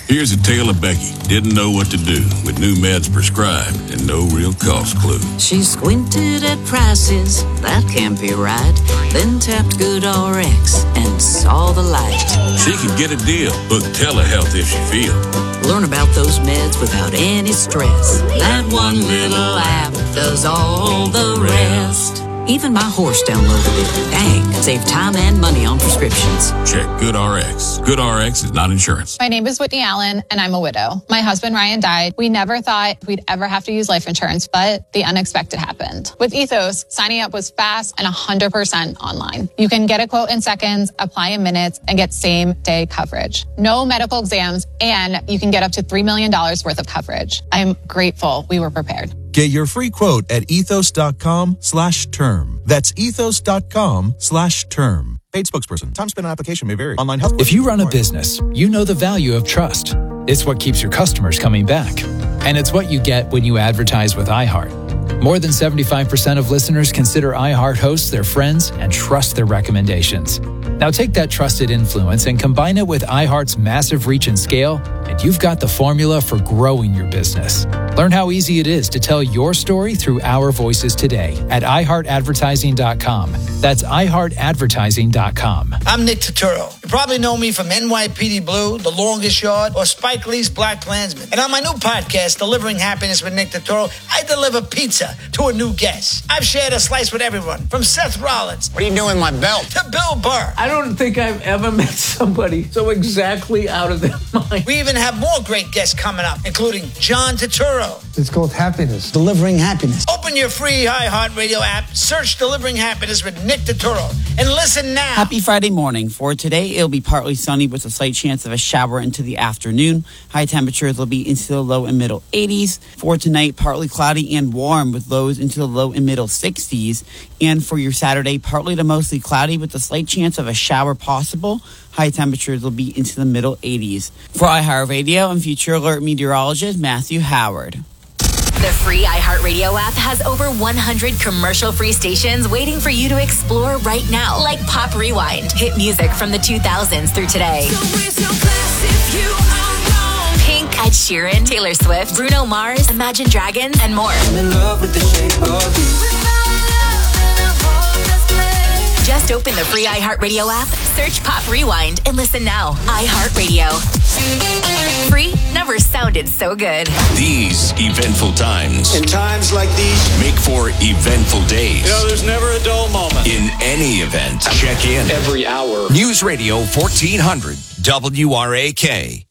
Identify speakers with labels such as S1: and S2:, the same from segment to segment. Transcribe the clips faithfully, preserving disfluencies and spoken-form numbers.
S1: Here's a tale of Becky. Didn't know what to do with new meds prescribed and no real cost clue.
S2: She squinted at prices, that can't be right. Then tapped GoodRx and saw the light.
S1: She could get a deal. Book telehealth if she feel.
S2: Learn about those meds without any stress. That one little app does all the rest. Even my horse downloaded it. Dang, save time and money on prescriptions.
S1: Check GoodRx. GoodRx is not insurance.
S3: My name is Whitney Allen, and I'm a widow. My husband, Ryan, died. We never thought we'd ever have to use life insurance, but the unexpected happened. With Ethos, signing up was fast and one hundred percent online. You can get a quote in seconds, apply in minutes, and get same-day coverage. No medical exams, and you can get up to three million dollars worth of coverage. I'm grateful we were prepared.
S4: Get your free quote at ethos.com slash term. That's ethos.com slash term. Paid spokesperson. Time spent on application may vary. Online health.
S5: If you run a business, you know the value of trust. It's what keeps your customers coming back. And it's what you get when you advertise with iHeart. More than seventy-five percent of listeners consider iHeart hosts their friends and trust their recommendations. Now take that trusted influence and combine it with iHeart's massive reach and scale, and you've got the formula for growing your business. Learn how easy it is to tell your story through our voices today at i heart advertising dot com. That's i heart advertising dot com.
S6: I'm Nick Turturro. You probably know me from N Y P D Blue, The Longest Yard, or Spike Lee's Black Klansman. And on my new podcast, Delivering Happiness with Nick Turturro, I deliver pizza to a new guest. I've shared a slice with everyone, from Seth Rollins.
S7: What are you doing with my belt?
S6: To Bill Burr.
S8: I don't think I've ever met somebody so exactly out of their mind.
S6: We even have more great guests coming up, including John Turturro.
S9: It's called Happiness.
S7: Delivering Happiness.
S6: Open your free iHeartRadio app, search Delivering Happiness with Nick Turturro, and listen now.
S10: Happy Friday morning. For today, it'll be partly sunny with a slight chance of a shower into the afternoon. High temperatures will be into the low and middle eighties. For tonight, partly cloudy and warm with lows into the low and middle sixties. And for your Saturday, partly to mostly cloudy with a slight chance of a shower possible. High temperatures will be into the middle eighties. For iHeartRadio and Future Alert meteorologist Matthew Howard.
S11: The free iHeartRadio app has over one hundred commercial-free stations waiting for you to explore right now, like Pop Rewind, hit music from the two thousands through today. So raise your glass if you are wrong. Pink, Ed Sheeran, Taylor Swift, Bruno Mars, Imagine Dragons, and more. I'm in love with the shape of you. Just open the free iHeartRadio app, search Pop Rewind, and listen now. iHeartRadio. Free never sounded so good.
S1: These eventful times.
S7: In times like these,
S1: make for eventful days.
S7: You know, there's never a dull moment.
S1: In any event, check in.
S7: Every hour.
S12: News Radio fourteen hundred W R A K.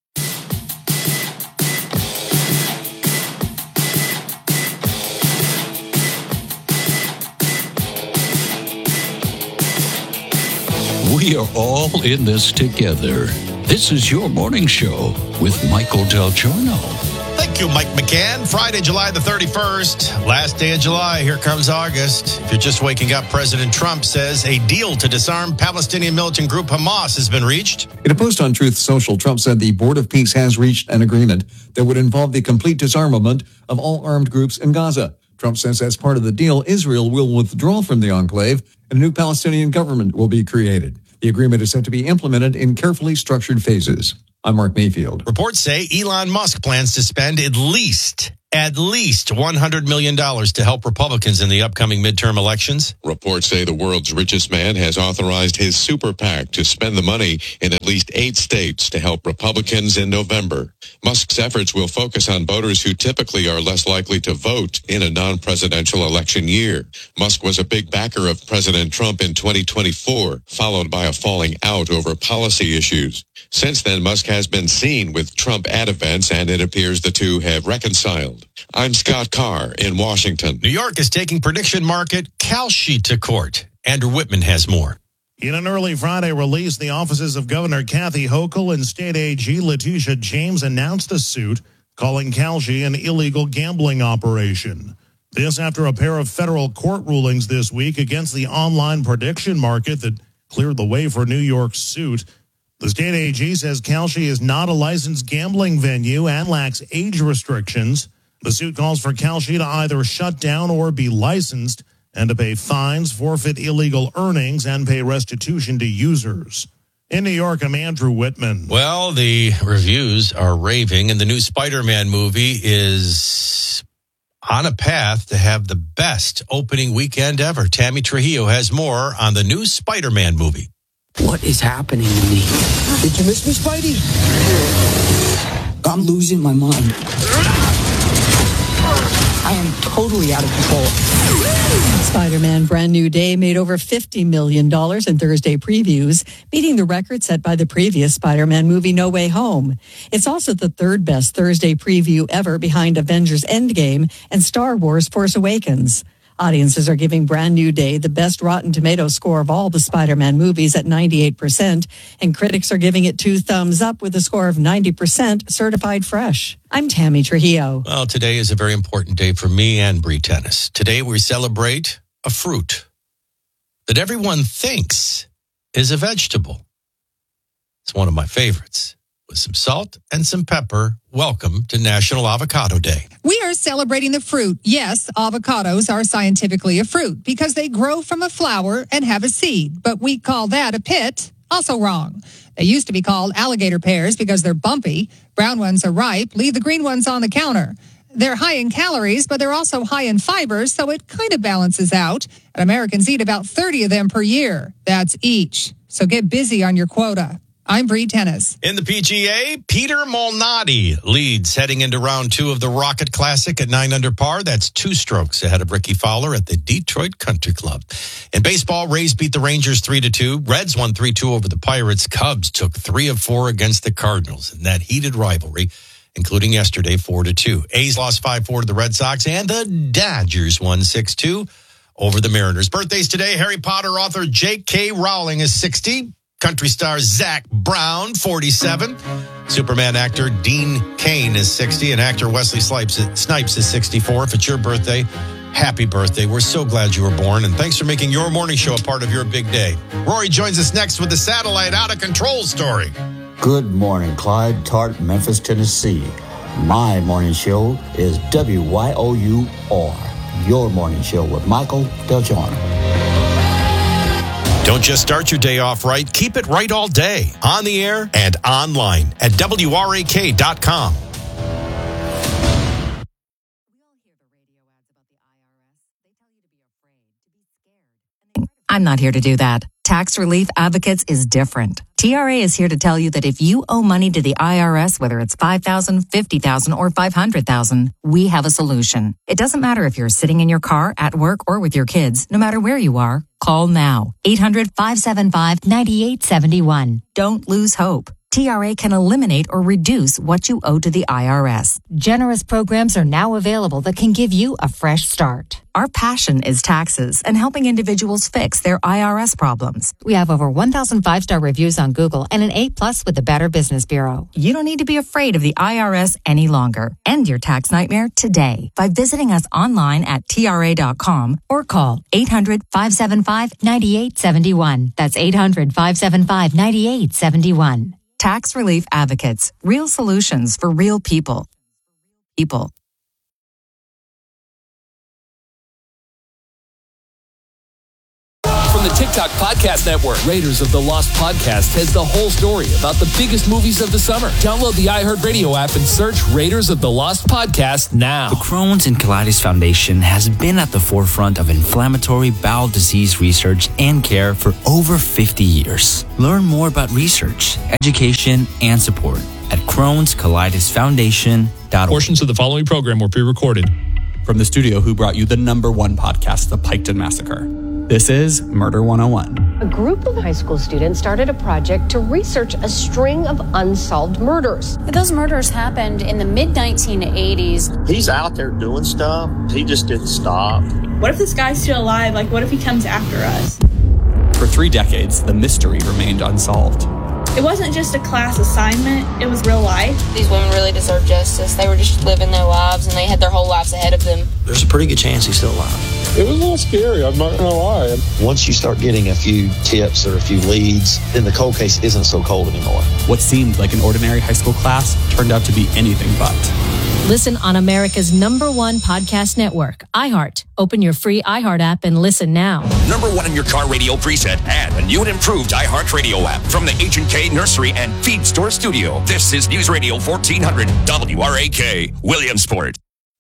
S13: We are all in this together. This is your morning show with Michael Del Giorno.
S14: Thank you, Mike McCann. Friday, July the thirty-first, last day of July. Here comes August. If you're just waking up, President Trump says a deal to disarm Palestinian militant group Hamas has been reached.
S15: In a post on Truth Social, Trump said the Board of Peace has reached an agreement that would involve the complete disarmament of all armed groups in Gaza. Trump says as part of the deal, Israel will withdraw from the enclave and a new Palestinian government will be created. The agreement is set to be implemented in carefully structured phases. I'm Mark Mayfield.
S14: Reports say Elon Musk plans to spend at least, at least one hundred million dollars to help Republicans in the upcoming midterm elections.
S16: Reports say the world's richest man has authorized his super PAC to spend the money in at least eight states to help Republicans in November. Musk's efforts will focus on voters who typically are less likely to vote in a non-presidential election year. Musk was a big backer of President Trump in twenty twenty-four, followed by a falling out over policy issues. Since then, Musk has been seen with Trump at events, and it appears the two have reconciled. I'm Scott Carr in Washington.
S14: New York is taking prediction market Kalshi to court. Andrew Whitman has more.
S17: In an early Friday release, the offices of Governor Kathy Hochul and State A G Letitia James announced a suit calling Kalshi an illegal gambling operation. This after a pair of federal court rulings this week against the online prediction market that cleared the way for New York's suit. The state A G says Kalshi is not a licensed gambling venue and lacks age restrictions. The suit calls for Kalshi to either shut down or be licensed and to pay fines, forfeit illegal earnings, and pay restitution to users. In New York, I'm Andrew Whitman.
S14: Well, the reviews are raving, and the new Spider-Man movie is on a path to have the best opening weekend ever. Tammy Trujillo has more on the new Spider-Man movie.
S9: What is happening to me? Did you miss me, Spidey? I'm losing my mind. I am totally out of control.
S18: Spider-Man Brand New Day made over fifty million dollars in Thursday previews, beating the record set by the previous Spider-Man movie No Way Home. It's also the third best Thursday preview ever behind Avengers Endgame and Star Wars Force Awakens. Audiences are giving Brand New Day the best Rotten Tomatoes score of all the Spider-Man movies at ninety-eight percent, and critics are giving it two thumbs up with a score of ninety percent certified fresh. I'm Tammy Trujillo.
S14: Well, today is a very important day for me and Bree Tennis. Today we celebrate a fruit that everyone thinks is a vegetable. It's one of my favorites. With some salt and some pepper, welcome to National Avocado Day.
S19: We are celebrating the fruit. Yes, avocados are scientifically a fruit because they grow from a flower and have a seed, but we call that a pit. Also wrong. They used to be called alligator pears because they're bumpy. Brown ones are ripe. Leave the green ones on the counter. They're high in calories, but they're also high in fibers, so it kind of balances out. And Americans eat about thirty of them per year. That's each. So get busy on your quota. I'm Bree Tennis.
S14: In the P G A, Peter Malnati leads heading into round two of the Rocket Classic at nine under par. That's two strokes ahead of Ricky Fowler at the Detroit Country Club. In baseball, Rays beat the Rangers three to two. Reds won three two over the Pirates. Cubs took three of four against the Cardinals in that heated rivalry, including yesterday four to two. A's lost five four to the Red Sox, and the Dodgers won six two over the Mariners. Birthdays today, Harry Potter author J K. Rowling is sixty. Country star Zach Brown, forty-seven. Superman actor Dean Cain is sixty. And actor Wesley Snipes, Snipes is sixty-four. If it's your birthday, happy birthday. We're so glad you were born. And thanks for making your morning show a part of your big day. Rory joins us next with the satellite out of control story.
S20: Good morning, Clyde, Tart, Memphis, Tennessee. My morning show is W Y O U R. Your morning show with Michael Del Giorno.
S14: Don't just start your day off right. Keep it right all day. On the air and online at W R A K dot com.
S21: I'm not here to do that. Tax Relief Advocates is different. T R A is here to tell you that if you owe money to the I R S, whether it's five thousand dollars, fifty thousand dollars, or five hundred thousand dollars, we have a solution. It doesn't matter if you're sitting in your car, at work, or with your kids. No matter where you are, call now. eight hundred, five seven five, nine eight seven one. Don't lose hope. T R A can eliminate or reduce what you owe to the I R S. Generous programs are now available that can give you a fresh start. Our passion is taxes and helping individuals fix their I R S problems. We have over one thousand five-star reviews on Google and an A plus with the Better Business Bureau. You don't need to be afraid of the I R S any longer. End your tax nightmare today by visiting us online at T R A dot com or call eight hundred, five seven five, nine eight seven one. That's eight hundred, five seven five, nine eight seven one. Tax Relief Advocates. Real solutions for real people. People.
S22: From the TikTok Podcast Network, Raiders of the Lost Podcast has the whole story about the biggest movies of the summer. Download the iHeartRadio app and search Raiders of the Lost Podcast now.
S23: The Crohn's and Colitis Foundation has been at the forefront of inflammatory bowel disease research and care for over fifty years. Learn more about research, education, and support at Crohn's Colitis Foundation dot org.
S24: Portions of the following program were pre-recorded.
S25: From the studio who brought you the number one podcast, The Piketon Massacre. This is Murder one oh one.
S26: A group of high school students started a project to research a string of unsolved murders.
S27: Those murders happened in the mid nineteen eighties.
S28: He's out there doing stuff. He just didn't stop.
S29: What if this guy's still alive? Like, what if he comes after us?
S25: For three decades, the mystery remained unsolved.
S29: It wasn't just a class assignment, it was real life.
S30: These women really deserve justice. They were just living their lives and they had their whole lives ahead of them.
S28: There's a pretty good chance he's still alive.
S1: It was a little scary, I'm not going to lie.
S28: Once you start getting a few tips or a few leads, then the cold case isn't so cold anymore.
S25: What seemed like an ordinary high school class turned out to be anything but.
S2: Listen on America's number one podcast network, iHeart. Open your free iHeart app and listen now.
S12: Number one in your car radio preset and a new and improved iHeart Radio app from the H and K Nursery and Feed Store Studio. This is News Radio fourteen hundred W R A K, Williamsport.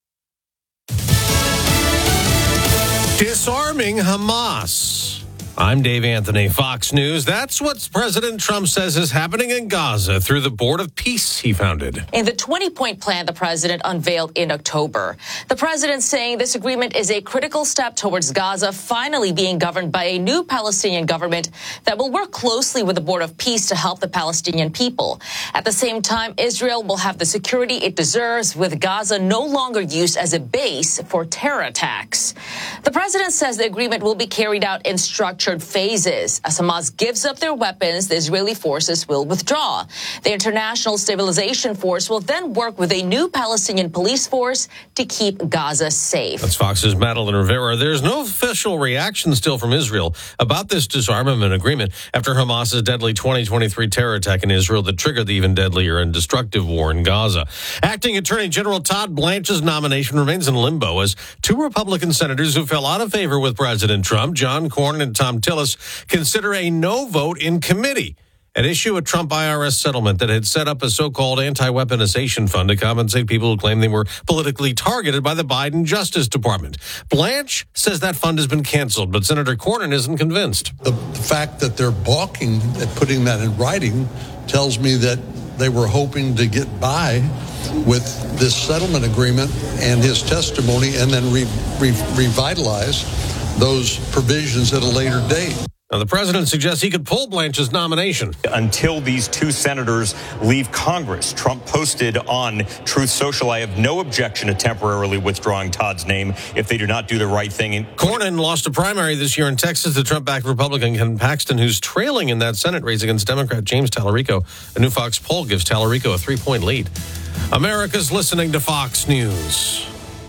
S3: Disarming Hamas. I'm Dave Anthony, Fox News. That's what President Trump says is happening in Gaza through the Board of Peace he founded.
S4: In the twenty-point plan the president unveiled in October, the president saying this agreement is a critical step towards Gaza finally being governed by a new Palestinian government that will work closely with the Board of Peace to help the Palestinian people. At the same time, Israel will have the security it deserves, with Gaza no longer used as a base for terror attacks. The president says the agreement will be carried out in structured phases. As Hamas gives up their weapons, the Israeli forces will withdraw. The International Stabilization Force will then work with a new Palestinian police force to keep Gaza safe.
S3: That's Fox's Madeline Rivera. There's no official reaction still from Israel about this disarmament agreement after Hamas's deadly twenty twenty-three terror attack in Israel that triggered the even deadlier and destructive war in Gaza. Acting Attorney General Todd Blanche's nomination remains in limbo as two Republican senators who fell out of favor with President Trump, John Cornyn and Tom Tillis, consider a no vote in committee. At issue, a Trump I R S settlement that had set up a so-called anti-weaponization fund to compensate people who claim they were politically targeted by the Biden Justice Department. Blanche says that fund has been canceled, but Senator Cornyn isn't convinced.
S5: The, the fact that they're balking at putting that in writing tells me that they were hoping to get by with this settlement agreement and his testimony and then re, re, revitalize those provisions at a later date.
S3: Now, the president suggests he could pull Blanche's nomination.
S6: Until these two senators leave Congress, Trump posted on Truth Social, I have no objection to temporarily withdrawing Todd's name if they do not do the right thing. And
S3: Cornyn lost a primary this year in Texas to Trump-backed Republican Ken Paxton, who's trailing in that Senate race against Democrat James Tallarico. A new Fox poll gives Tallarico a three-point lead. America's listening to Fox News.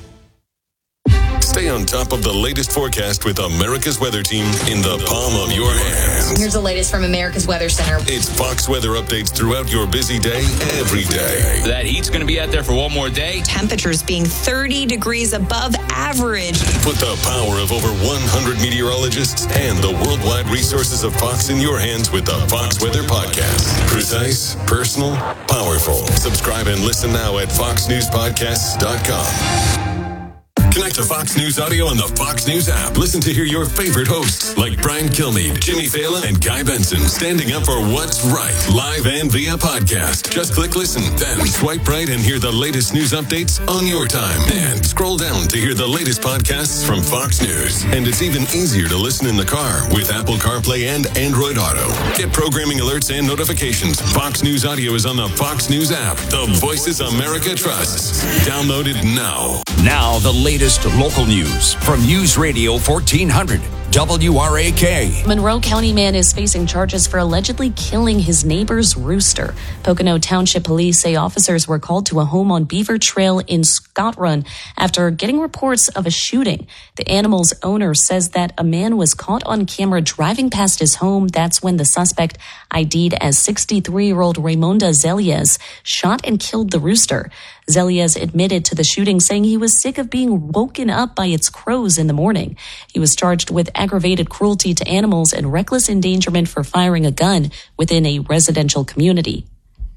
S8: Stay on top of the latest forecast with America's Weather Team in the palm of your hands.
S10: Here's the latest from America's Weather Center.
S8: It's Fox weather updates throughout your busy day, every day.
S11: That heat's going to be out there for one more day.
S10: Temperatures being thirty degrees above average.
S8: Put the power of over one hundred meteorologists and the worldwide resources of Fox in your hands with the Fox Weather Podcast. Precise, personal, powerful. Subscribe and listen now at fox news podcasts dot com. Connect to Fox News Audio on the Fox News app. Listen to hear your favorite hosts like Brian Kilmeade, Jimmy Fallon, and Guy Benson standing up for what's right, live and via podcast. Just click listen, then swipe right and hear the latest news updates on your time. And scroll down to hear the latest podcasts from Fox News. And it's even easier to listen in the car with Apple CarPlay and Android Auto. Get programming alerts and notifications. Fox News Audio is on the Fox News app. The voices America trusts. Download it now.
S12: Now, the latest local news from News Radio fourteen hundred W R A K.
S2: Monroe County man is facing charges for allegedly killing his neighbor's rooster. Pocono Township Police say officers were called to a home on Beaver Trail in Scott Run after getting reports of a shooting. The animal's owner says that a man was caught on camera driving past his home. That's when the suspect, I D'd as sixty-three-year-old Raymonda Zelias, shot and killed the rooster. Zelias admitted to the shooting, saying he was sick of being woken up by its crows in the morning. He was charged with aggravated cruelty to animals and reckless endangerment for firing a gun within a residential community.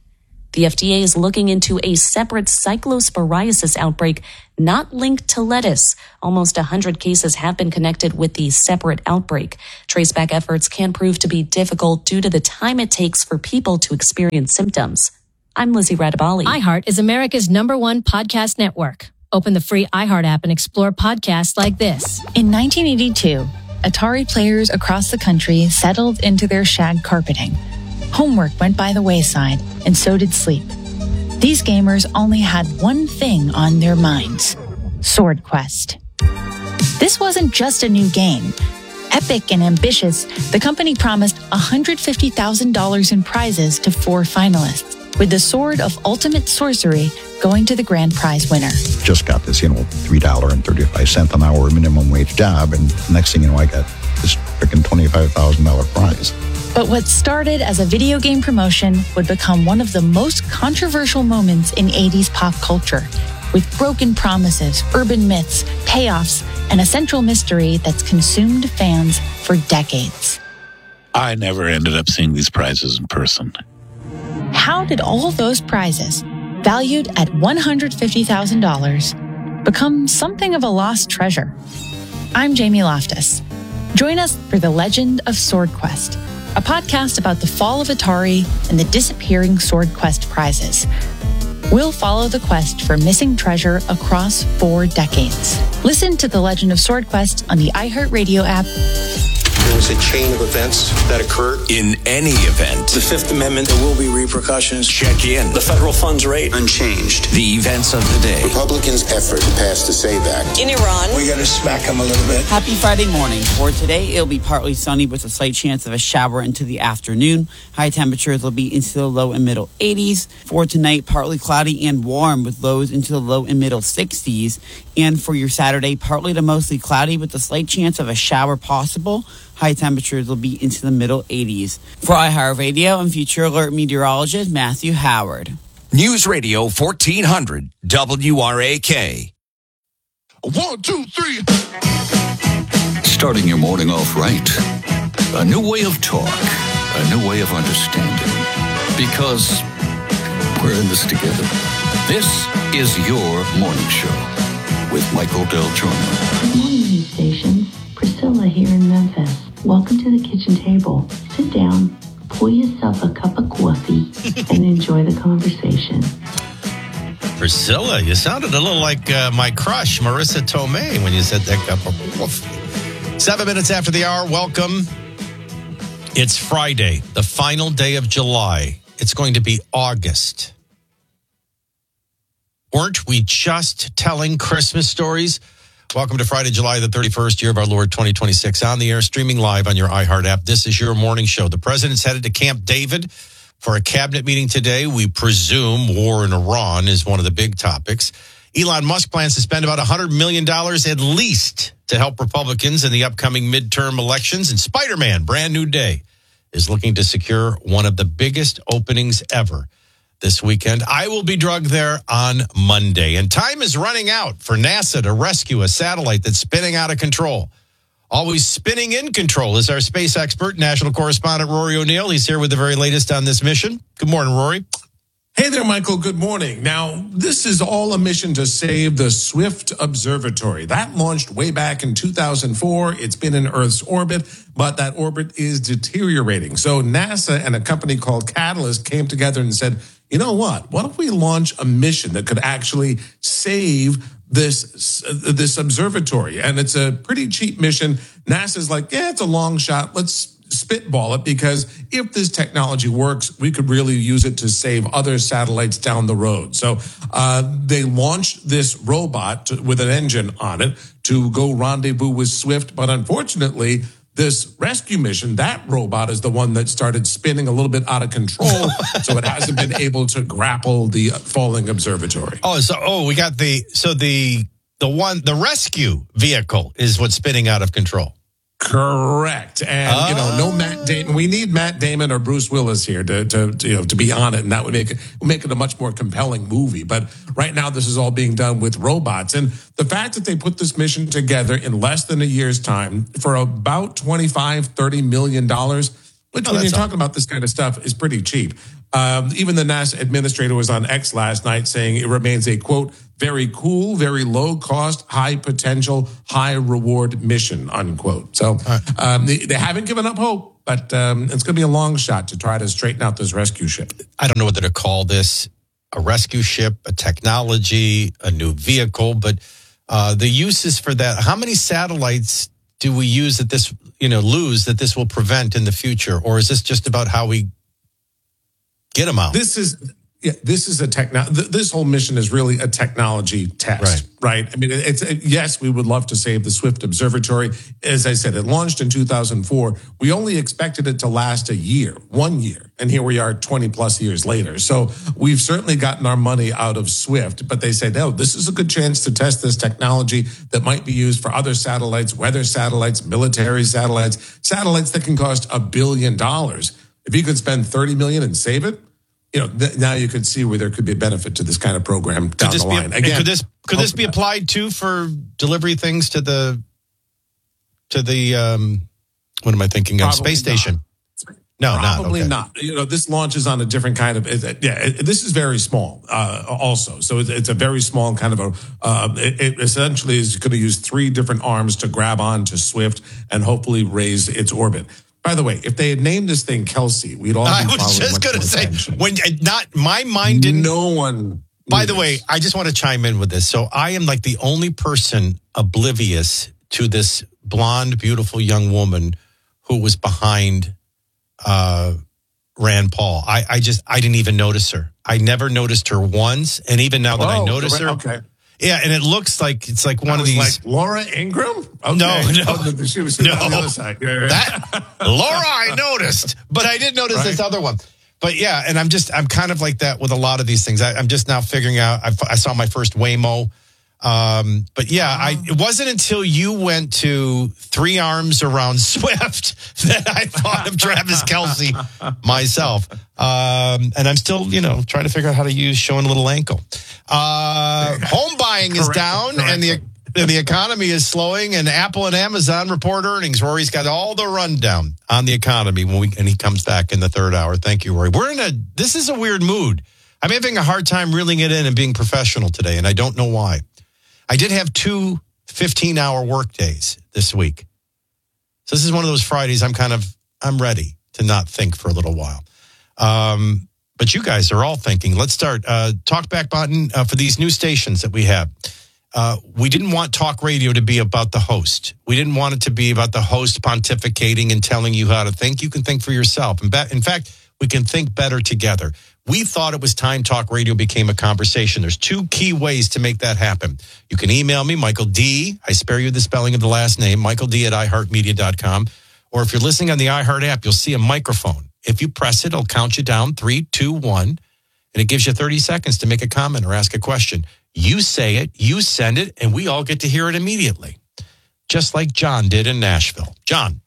S2: The F D A is looking into a separate cyclosporiasis outbreak not linked to lettuce. Almost one hundred cases have been connected with the separate outbreak. Traceback efforts can prove to be difficult due to the time it takes for people to experience symptoms. I'm Lizzie Radabali. iHeart is America's number one podcast network. Open the free iHeart app and explore podcasts like this.
S30: In nineteen eighty-two, Atari players across the country settled into their shag carpeting. Homework went by the wayside, and so did sleep. These gamers only had one thing on their minds: Sword Quest. This wasn't just a new game. Epic and ambitious, the company promised one hundred fifty thousand dollars in prizes to four finalists. With the Sword of Ultimate Sorcery, going to the grand prize winner.
S7: Just got this, you know, three dollars and thirty-five cents an hour minimum wage job, and next thing you know, I got this freaking twenty-five thousand dollars prize.
S30: But what started as a video game promotion would become one of the most controversial moments in eighties pop culture, with broken promises, urban myths, payoffs, and a central mystery that's consumed fans for decades.
S9: I never ended up seeing these prizes in person.
S30: How did all those prizes, valued at one hundred fifty thousand dollars, become something of a lost treasure? I'm Jamie Loftus. Join us for The Legend of Sword Quest, a podcast about the fall of Atari and the disappearing Sword Quest prizes. We'll follow the quest for missing treasure across four decades. Listen to The Legend of Sword Quest on the iHeartRadio app.
S13: There was a chain of events that occurred.
S12: In any event,
S13: The Fifth Amendment, there will be repercussions.
S12: check in.
S13: The federal funds rate, unchanged.
S12: The events of the day.
S13: Republicans' effort to pass the SAVE Act.
S14: In Iran,
S13: We got to smack them a little bit.
S14: happy Friday morning. For today, it'll be partly sunny with a slight chance of a shower into the afternoon. High temperatures will be into the low and middle eighties. For tonight, partly cloudy and warm with lows into the low and middle sixties. And for your Saturday, partly to mostly cloudy with a slight chance of a shower possible. High temperatures will be into the middle eighties. For iHeartRadio and Future Alert meteorologist Matthew Howard.
S12: News Radio fourteen hundred W R A K.
S15: One, two, three.
S16: Starting your morning off right. A new way of talk. A new way of understanding. Because we're in this together. This is your morning show with Michael Del Giorno.
S17: Good morning, news station. Priscilla here in Memphis. Welcome to the kitchen table. Sit down, pour yourself a cup of coffee, and enjoy the conversation.
S18: Priscilla, you sounded a little like uh, my crush, Marissa Tomei, when you said that cup of coffee. Seven minutes after the hour, welcome. It's Friday, the final day of July. It's going to be August. Weren't we just telling Christmas stories? Welcome to Friday, July the thirty-first, year of our Lord twenty twenty-six, on the air, streaming live on your iHeart app. This is your morning show. The president's headed to Camp David for a cabinet meeting today. We presume war in Iran is one of the big topics. Elon Musk plans to spend about one hundred million dollars at least to help Republicans in the upcoming midterm elections. And Spider-Man, Brand New Day, is looking to secure one of the biggest openings ever this weekend. I will be drugged there on Monday. And time is running out for NASA to rescue a satellite that's spinning out of control. Always spinning in control is our space expert, national correspondent Rory O'Neill. He's here with the very latest on this mission. Good morning, Rory.
S19: Hey there, Michael. Good morning. Now, this is all a mission to save the Swift Observatory. That launched way back in two thousand four. It's been in Earth's orbit, but that orbit is deteriorating. So NASA and a company called Catalyst came together and said, you know what? What if we launch a mission that could actually save this uh, this observatory? And it's a pretty cheap mission. NASA's like, yeah, it's a long shot. Let's spitball it, because if this technology works, we could really use it to save other satellites down the road. So uh, they launched this robot to, with an engine on it to go rendezvous with Swift. But unfortunately, this rescue mission, that robot is the one that started spinning a little bit out of control. So it hasn't been able to grapple the falling observatory.
S18: Oh, so oh, we got the so the the one the rescue vehicle is what's spinning out of control.
S19: Correct. And, oh. you know, no Matt Damon. We need Matt Damon or Bruce Willis here to, to, to, you know, to be on it. And that would make it, make it a much more compelling movie. But right now, this is all being done with robots. And the fact that they put this mission together in less than a year's time for about twenty-five, thirty million dollars, which oh, when you're talking about this kind of stuff is pretty cheap. Um, even the NASA administrator was on X last night saying it remains a, quote, very cool, very low cost, high potential, high reward mission, unquote. So um, they, they haven't given up hope, but um, it's going to be a long shot to try to straighten out this rescue ship.
S18: I don't know whether to call this a rescue ship, a technology, a new vehicle, but uh, the uses for that, how many satellites do we use that this, you know, lose that this will prevent in the future? Or is this just about how we get them out?
S19: This is Yeah, this is a techno. th- This whole mission is really a technology test, right? right? I mean, it's it, yes, we would love to save the Swift Observatory. As I said, it launched in two thousand four. We only expected it to last a year, one year, and here we are, twenty plus years later. So we've certainly gotten our money out of Swift. But they say, no, this is a good chance to test this technology that might be used for other satellites, weather satellites, military satellites, satellites that can cost a billion dollars. If you could spend thirty million and save it. You know, th- now you could see where there could be a benefit to this kind of program down the line.
S18: Be,
S19: Again,
S18: could this could this be applied too for delivery things to the to the um, what am I thinking of? Space
S19: not.
S18: station? No,
S19: probably
S18: not. Okay.
S19: not. You know, this launches on a different kind of. It, yeah, it, this is very small. Uh, also, so it's, it's a very small kind of a. Uh, it, it essentially is going to use three different arms to grab on to Swift and hopefully raise its orbit. By the way, if they had named this thing Kelsey, we'd all be
S18: I was just going to say, attention. when not my mind didn't.
S19: No one.
S18: By the way, I just want to chime in with this. So I am like the only person oblivious to this blonde, beautiful young woman who was behind uh, Rand Paul. I, I just, I didn't even notice her. I never noticed her once. And even now that oh, I notice her. Okay. Yeah, and it looks like it's like one
S19: that
S18: of these.
S19: Like Laura Ingraham? Okay.
S18: No, no,
S19: oh, she was
S18: no.
S19: on the other side. Yeah, yeah.
S18: That Laura, I noticed, but I didn't notice right. this other one. But yeah, and I'm just, I'm kind of like that with a lot of these things. I, I'm just now figuring out. I, I saw my first Waymo, um, but yeah, I, it wasn't until you went to three arms around Swift that I thought of Travis Kelsey myself. Um, and I'm still, you know, trying to figure out how to use showing a little ankle. Uh, home buying is down, correct. and the and the economy is slowing. And Apple and Amazon report earnings. Rory's got all the rundown on the economy when we and he comes back in the third hour. Thank you, Rory. We're in a this is a weird mood. I'm having a hard time reeling it in and being professional today, and I don't know why. I did have two fifteen-hour work days this week, so this is one of those Fridays. I'm kind of I'm ready to not think for a little while. Um, But you guys are all thinking. Let's start. Uh, talk back button uh, for these new stations that we have. Uh, we didn't want talk radio to be about the host. We didn't want it to be about the host pontificating and telling you how to think. You can think for yourself. In, be- in fact, we can think better together. We thought it was time talk radio became a conversation. There's two key ways to make that happen. You can email me, Michael D. I spare you the spelling of the last name, Michael D at i heart media dot com. Or if you're listening on the iHeart app, you'll see a microphone. If you press it, it'll count you down, three, two, one, and it gives you thirty seconds to make a comment or ask a question. You say it, you send it, and we all get to hear it immediately, just like John did in Nashville. John.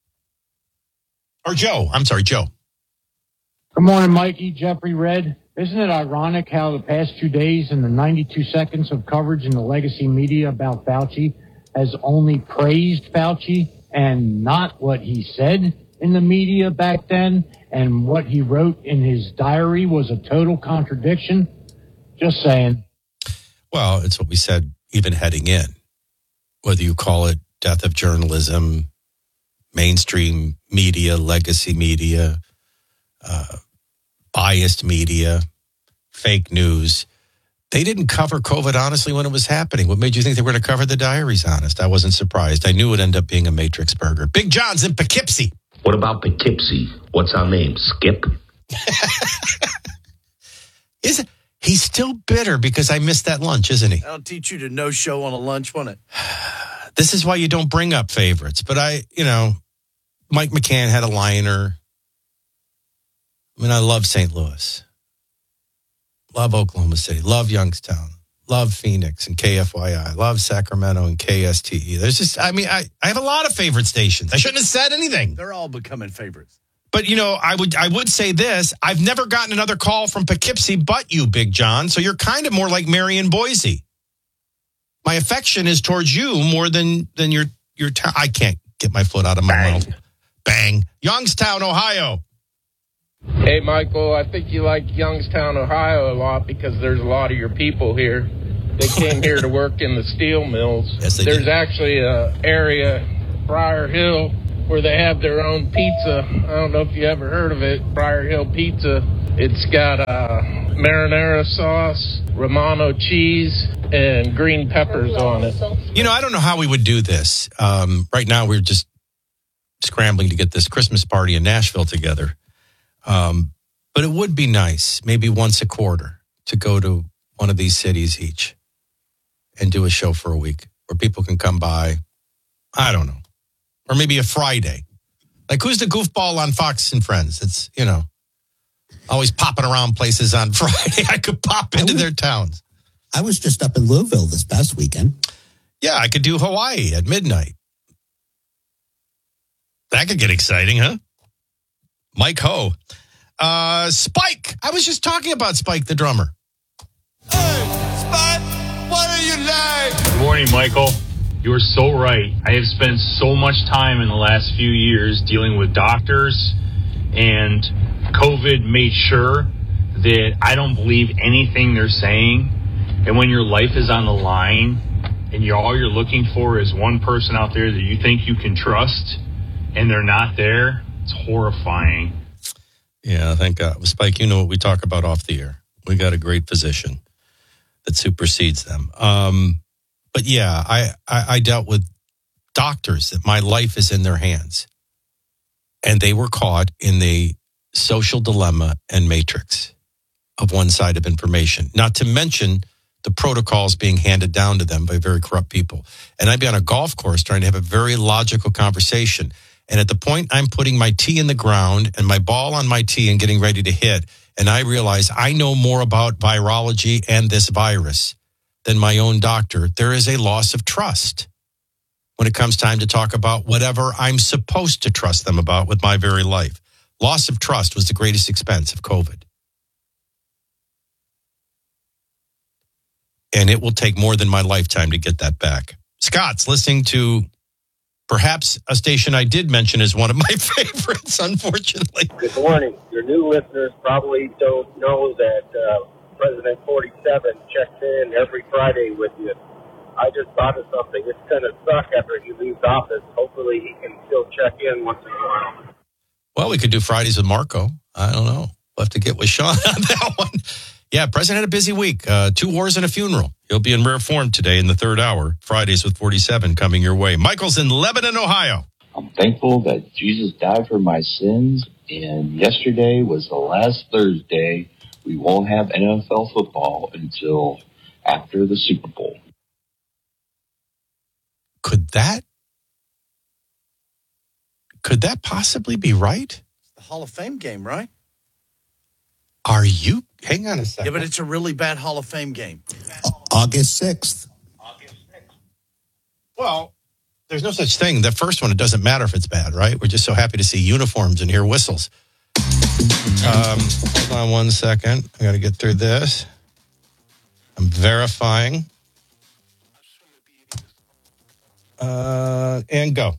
S18: Or Joe. I'm sorry, Joe.
S1: Good morning, Mikey, Jeffrey, Red. Isn't it ironic how the past two days and the ninety-two seconds of coverage in the legacy media about Fauci has only praised Fauci and not what he said in the media back then, and what he wrote in his diary was a total contradiction? Just saying.
S18: Well, it's what we said even heading in. Whether you call it death of journalism, mainstream media, legacy media, uh, biased media, fake news, they didn't cover COVID honestly when it was happening. What made you think they were going to cover the diaries honest? I wasn't surprised. I knew it would end up being a Matrix burger. Big John's in Poughkeepsie.
S20: What about Poughkeepsie? What's our name? Skip?
S18: Is it? He's still bitter because I missed that lunch, isn't he?
S21: That'll teach you to no show on a lunch, won't it?
S18: This is why you don't bring up favorites. But I, you know, Mike McCann had a liner. I mean, I love Saint Louis. Love Oklahoma City. Love Youngstown. Love Phoenix and K F Y I. Love Sacramento and K S T E. There's just, I mean, I, I have a lot of favorite stations. I shouldn't have said anything.
S21: They're all becoming favorites.
S18: But, you know, I would I would say this. I've never gotten another call from Poughkeepsie but you, Big John. So you're kind of more like Marion Boise. My affection is towards you more than than your, your town. I can't get my foot out of my
S20: Bang.
S18: mouth. Bang. Youngstown, Ohio.
S22: Hey, Michael, I think you like Youngstown, Ohio a lot because there's a lot of your people here. They came here to work in the steel mills.
S18: Yes, they
S22: There's
S18: did.
S22: actually an area, Briar Hill, where they have their own pizza. I don't know if you ever heard of it, Briar Hill Pizza. It's got uh, marinara sauce, Romano cheese, and green peppers on it.
S18: You know, I don't know how we would do this. Um, right now, we're just scrambling to get this Christmas party in Nashville together. Um, But it would be nice, maybe once a quarter, to go to one of these cities each and do a show for a week where people can come by. I don't know. Or maybe a Friday. Like, who's the goofball on Fox and Friends? It's, you know, always popping around places on Friday. I could pop into their towns.
S4: I was just up in Louisville this past weekend.
S18: Yeah, I could do Hawaii at midnight. That could get exciting, huh? Mike Ho. Uh, Spike. I was just talking about Spike, the drummer.
S15: Hey, Spike, what are you like?
S5: Good morning, Michael. You're so right. I have spent so much time in the last few years dealing with doctors, and COVID made sure that I don't believe anything they're saying. And when your life is on the line and you're, all you're looking for is one person out there that you think you can trust and they're not there, it's horrifying.
S18: Yeah, thank God. Spike, you know what we talk about off the air. We got a great physician that supersedes them. Um, but yeah, I, I, I dealt with doctors that my life is in their hands. And they were caught in the social dilemma and matrix of one side of information. Not to mention the protocols being handed down to them by very corrupt people. And I'd be on a golf course trying to have a very logical conversation. And at the point I'm putting my tee in the ground and my ball on my tee and getting ready to hit, and I realize I know more about virology and this virus than my own doctor, there is a loss of trust when it comes time to talk about whatever I'm supposed to trust them about with my very life. Loss of trust was the greatest expense of COVID. And it will take more than my lifetime to get that back. Scott's listening to perhaps a station I did mention as one of my favorites, unfortunately.
S6: Good morning. Your new listeners probably don't know that uh, President forty-seven checks in every Friday with you. I just thought of something. It's going to suck after he leaves office. Hopefully he can still check in once in a while.
S18: Well, we could do Fridays with Marco. I don't know. We'll have to get with Sean on that one. Yeah, President had a busy week. Uh, two wars and a funeral. He'll be in rare form today in the third hour. Fridays with forty-seven coming your way. Michael's in Lebanon, Ohio.
S23: I'm thankful that Jesus died for my sins, and yesterday was the last Thursday. We won't have N F L football until after the Super Bowl.
S18: Could that, could that possibly be right?
S21: The Hall of Fame game, right?
S18: Are you? Hang on a second.
S21: Yeah, but it's a really bad Hall of Fame game.
S4: August sixth.
S18: Well, there's no such thing. The first one, it doesn't matter if it's bad, right? We're just so happy to see uniforms and hear whistles. Um, hold on one second. I got to get through this. I'm verifying. Uh, and go.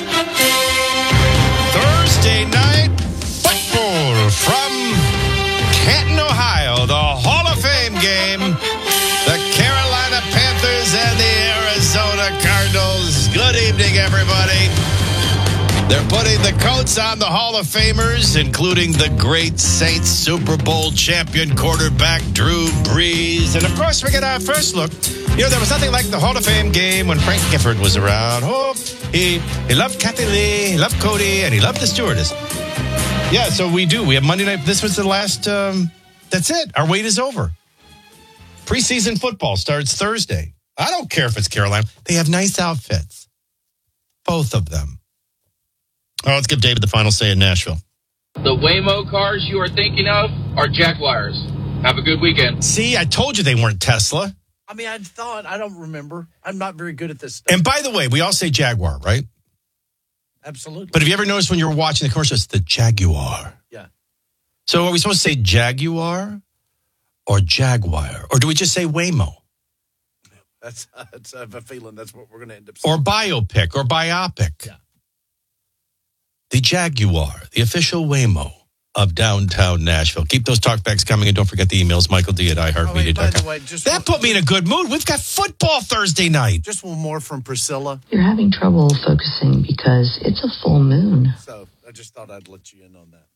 S18: Thursday night football from Canton, Ohio. The Hall of Fame game. The Carolina Panthers and the Arizona Cardinals. Good evening, everybody. They're putting the coats on the Hall of Famers, including the great Saints Super Bowl champion quarterback Drew Brees. And, of course, we get our first look. You know, there was nothing like the Hall of Fame game when Frank Gifford was around. Oh, he, he loved Kathy Lee, he loved Cody, and he loved the stewardess. Yeah, so we do. We have Monday night. This was the last, um, that's it. Our wait is over. Preseason football starts Thursday. I don't care if it's Carolina. They have nice outfits. Both of them. Oh, let's give David the final say in Nashville.
S11: The Waymo cars you are thinking of are Jaguars. Have a good weekend.
S18: See, I told you they weren't Tesla.
S21: I mean, I thought, I don't remember. I'm not very good at this stuff.
S18: And by the way, we all say Jaguar, right?
S21: Absolutely.
S18: But have you ever noticed when you're watching the commercial, it's the Jaguar?
S21: Yeah.
S18: So are we supposed to say Jaguar or Jaguar? Or do we just say Waymo?
S21: That's, that's I have a feeling that's what we're going to end up saying.
S18: Or biopic or biopic.
S21: Yeah.
S18: The Jaguar, the official Waymo of downtown Nashville. Keep those talkbacks coming, and don't forget the emails, Michael D at i heart media dot com.
S21: Oh, just
S18: that put me in a good mood. We've got football Thursday night.
S21: Just one more from Priscilla.
S17: You're having trouble focusing because it's a full moon.
S21: So I just thought I'd let you in on that.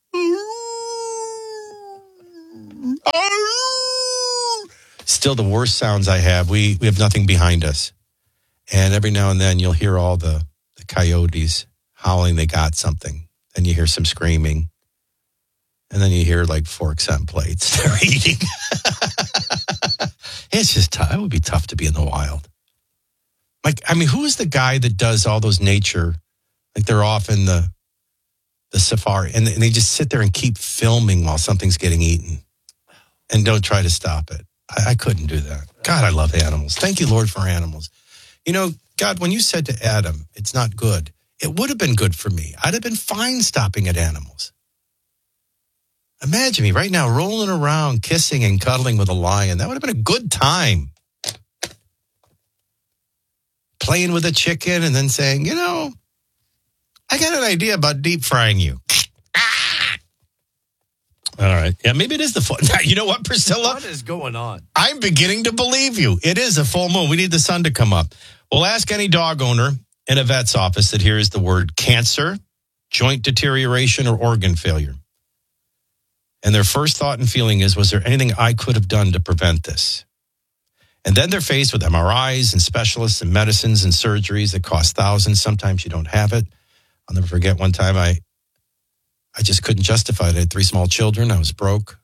S18: Still the worst sounds I have. We we have nothing behind us. And every now and then you'll hear all the, the coyotes howling they got something. Then you hear some screaming. And then you hear like forks on plates. They're eating. It's just tough. It would be tough to be in the wild. Like, I mean, who is the guy that does all those nature? Like they're off in the the safari, and they just sit there and keep filming while something's getting eaten, and don't try to stop it. I, I couldn't do that. God, I love animals. Thank you, Lord, for animals. You know, God, when you said to Adam, it's not good, it would have been good for me. I'd have been fine stopping at animals. Imagine me right now rolling around, kissing and cuddling with a lion. That would have been a good time. Playing with a chicken and then saying, you know, I got an idea about deep frying you. All right. Yeah, maybe it is the full. You know what, Priscilla?
S21: What is going on?
S18: I'm beginning to believe you. It is a full moon. We need the sun to come up. We'll ask any dog owner in a vet's office that hears the word cancer, joint deterioration, or organ failure. And their first thought and feeling is, was there anything I could have done to prevent this? And then they're faced with M R Is and specialists and medicines and surgeries that cost thousands. Sometimes you don't have it. I'll never forget one time I I just couldn't justify it. I had three small children. I was broke.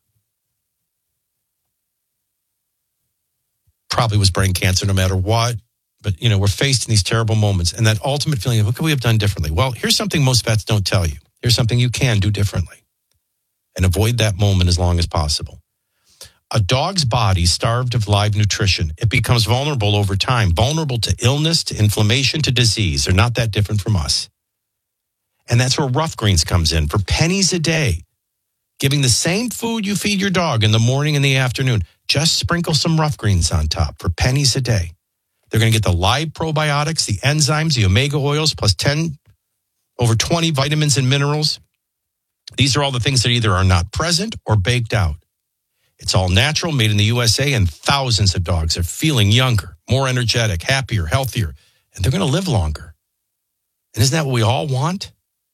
S18: Probably was brain cancer no matter what. But, you know, we're faced in these terrible moments. And that ultimate feeling of what could we have done differently? Well, here's something most vets don't tell you. Here's something you can do differently. And avoid that moment as long as possible. A dog's body starved of live nutrition, it becomes vulnerable over time, vulnerable to illness, to inflammation, to disease. They're not that different from us. And that's where Rough Greens comes in for pennies a day. Giving the same food you feed your dog in the morning and the afternoon, just sprinkle some Rough Greens on top for pennies a day. They're going to get the live probiotics, the enzymes, the omega oils, plus ten, over twenty vitamins and minerals. These are all the things that either are not present or baked out. It's all natural, made in the U S A, and thousands of dogs are feeling younger, more energetic, happier, healthier, and they're going to live longer. And isn't that what we all want?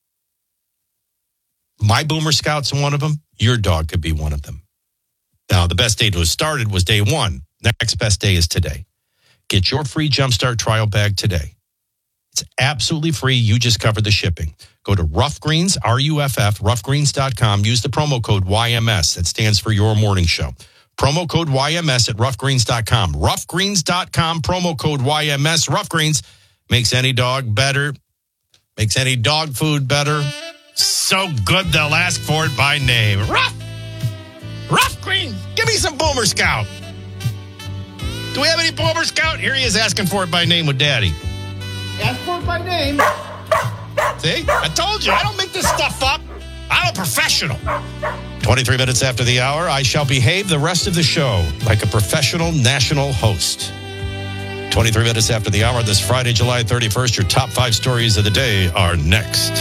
S18: My Boomer Scout's one of them. Your dog could be one of them. Now, the best day to have started was day one. Next best day is today. Get your free Jumpstart trial bag today. It's absolutely free. You just covered the shipping. Go to Rough Greens, R U F F, rough greens dot com. Use the promo code Y M S. That stands for Your Morning Show. Promo code Y M S at rough greens dot com. rough greens dot com, promo code Y M S. Rough Greens makes any dog better, makes any dog food better. So good they'll ask for it by name. Rough! Rough Greens! Give me some Boomer Scout! Do we have any Boomer Scout? Here he is asking for it by name with Daddy.
S21: Ask for it by name.
S18: See? I told you, I don't make this stuff up. I'm a professional. twenty-three minutes after the hour, I shall behave the rest of the show like a professional national host. twenty-three minutes after the hour, this Friday, July thirty-first, your top five stories of the day are next.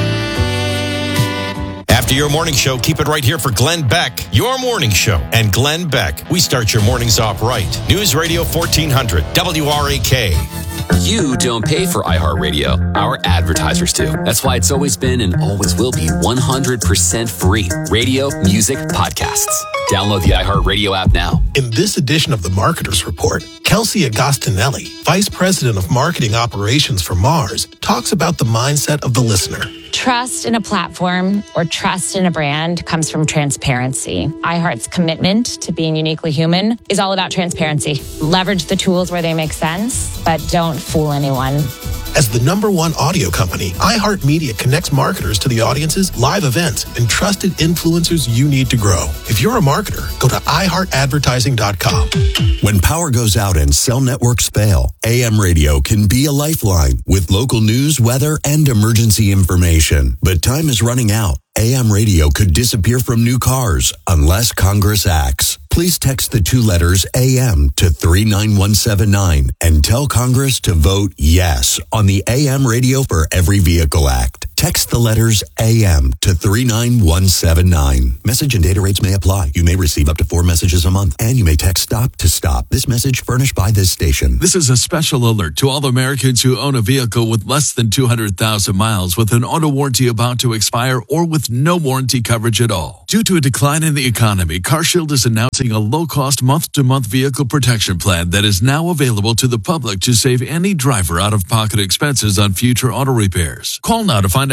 S18: After your morning show, keep it right here for Glenn Beck, your morning show. And Glenn Beck, we start your mornings off right. News Radio fourteen hundred, W R A K.
S2: You don't pay for iHeartRadio. Our advertisers do. That's why it's always been and always will be one hundred percent free. Radio, music, podcasts. Download the iHeartRadio app now.
S3: In this edition of the Marketers Report, Kelsey Agostinelli, Vice President of Marketing Operations for Mars, talks about the mindset of the listener.
S8: Trust in a platform or trust in a brand comes from transparency. iHeart's commitment to being uniquely human is all about transparency. Leverage the tools where they make sense, but don't fool anyone.
S3: As the number one audio company, iHeartMedia connects marketers to the audiences, live events, and trusted influencers you need to grow. If you're a marketer, go to i heart advertising dot com.
S10: When power goes out and cell networks fail, A M radio can be a lifeline with local news, weather, and emergency information. But time is running out. A M radio could disappear from new cars unless Congress acts. Please text the two letters A M to three nine one seven nine and tell Congress to vote yes on the A M Radio for Every Vehicle Act. Text the letters A M to three nine one seven nine. Message and data rates may apply. You may receive up to four messages a month, and you may text STOP to STOP. This message furnished by this station.
S24: This is a special alert to all Americans who own a vehicle with less than two hundred thousand miles with an auto warranty about to expire or with no warranty coverage at all. Due to a decline in the economy, CarShield is announcing a low-cost month-to-month vehicle protection plan that is now available to the public to save any driver out-of-pocket expenses on future auto repairs. Call now to find out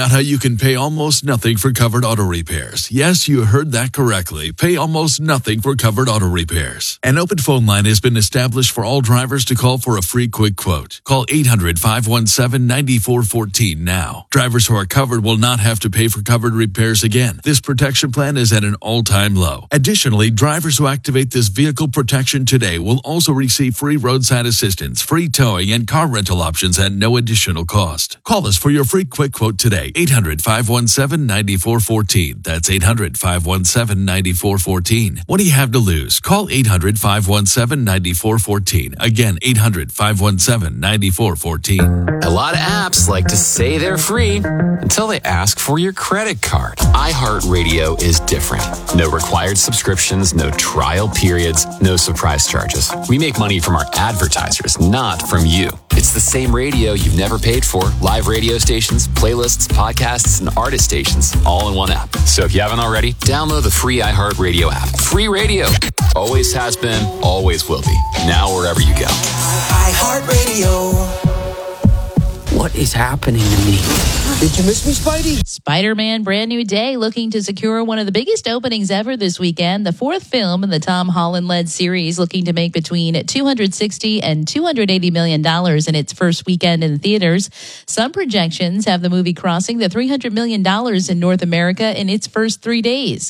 S24: out how you can pay almost nothing for covered auto repairs. Yes, you heard that correctly. Pay almost nothing for covered auto repairs. An open phone line has been established for all drivers to call for a free quick quote. Call eight hundred, five one seven, nine four one four now. Drivers who are covered will not have to pay for covered repairs again. This protection plan is at an all-time low. Additionally, drivers who activate this vehicle protection today will also receive free roadside assistance, free towing, and car rental options at no additional cost. Call us for your free quick quote today. eight hundred, five one seven, nine four one four. That's eight hundred, five one seven, nine four one four. What do you have to lose? Call eight hundred, five one seven, nine four one four. Again, eight hundred, five one seven, nine four one four.
S2: A lot of apps like to say they're free until they ask for your credit card. iHeartRadio is different. No required subscriptions, no trial periods, no surprise charges. We make money from our advertisers, not from you. It's the same radio you've never paid for. Live radio stations, playlists, podcasts, and artist stations all in one app. So if you haven't already, download the free iHeartRadio app. Free radio. Always has been, always will be. Now wherever you go.
S7: iHeartRadio. What is happening to me? Did you miss me, Spidey?
S9: Spider-Man Brand New Day looking to secure one of the biggest openings ever this weekend. The fourth film in the Tom Holland-led series looking to make between two hundred sixty and two hundred eighty million dollars in its first weekend in theaters. Some projections have the movie crossing the three hundred million dollars in North America in its first three days.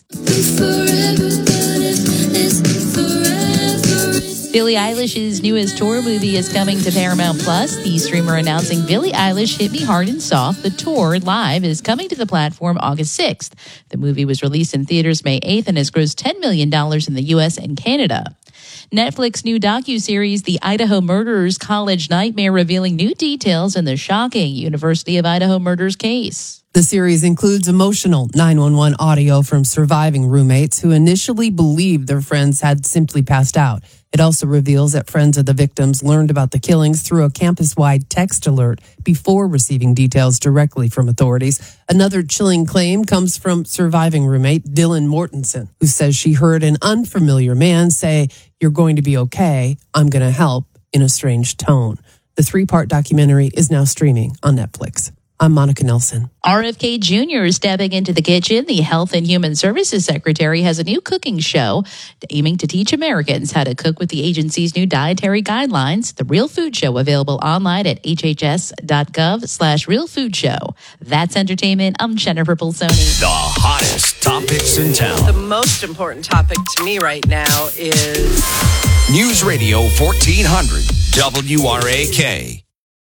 S9: Billie Eilish's newest tour movie is coming to Paramount Plus. The streamer announcing Billie Eilish Hit Me Hard and Soft. The tour live is coming to the platform August sixth. The movie was released in theaters May eighth and has grossed ten million dollars in the U S and Canada. Netflix new docuseries The Idaho Murderers College Nightmare revealing new details in the shocking University of Idaho murders case.
S13: The series includes emotional nine one one audio from surviving roommates who initially believed their friends had simply passed out. It also reveals that friends of the victims learned about the killings through a campus-wide text alert before receiving details directly from authorities. Another chilling claim comes from surviving roommate Dylan Mortensen, who says she heard an unfamiliar man say, "You're going to be okay, I'm going to help," in a strange tone. The three-part documentary is now streaming on Netflix. I'm Monica Nelson.
S9: R F K Junior is stepping into the kitchen. The Health and Human Services Secretary has a new cooking show aiming to teach Americans how to cook with the agency's new dietary guidelines. The Real Food Show available online at hhs.gov slash Real Food Show. That's entertainment. I'm Jennifer Pulsoni.
S12: The hottest topics in town.
S14: The most important topic to me right now is
S12: News Radio fourteen hundred W R A K.